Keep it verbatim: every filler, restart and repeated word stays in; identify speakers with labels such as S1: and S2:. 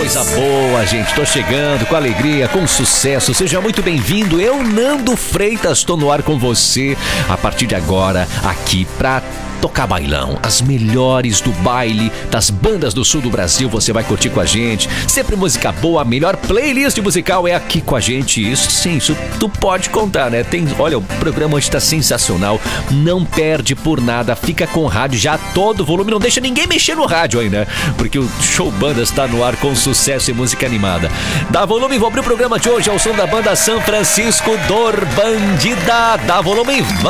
S1: Coisa boa, gente. Tô chegando com alegria, com sucesso. Seja muito bem-vindo. Eu, Nando Freitas, tô no ar com você a partir de agora, aqui pra tocar bailão. As melhores do baile, das bandas do sul do Brasil, você vai curtir com a gente. Sempre música boa, a melhor playlist musical é aqui com a gente. Isso sim, isso tu pode contar, né? Tem, olha, o programa hoje tá sensacional. Não perde por nada. Fica com o rádio já a todo volume. Não deixa ninguém mexer no rádio aí, né? Porque o Show Bandas tá no ar com sucesso e música animada. Dá volume, vou abrir o programa de hoje ao som da banda São Francisco Dor Bandida. Dá volume, vamos!